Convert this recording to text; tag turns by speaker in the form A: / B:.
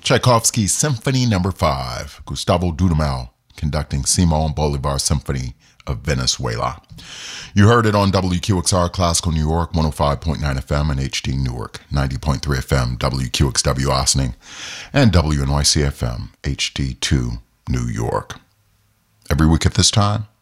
A: Tchaikovsky's Symphony No. 5, Gustavo Dudamel conducting Simon Bolivar Symphony of Venezuela. You heard it on WQXR Classical New York, 105.9 FM and HD Newark, 90.3 FM, WQXW Ossining, and WNYC FM, HD2 New York. Every week at this time,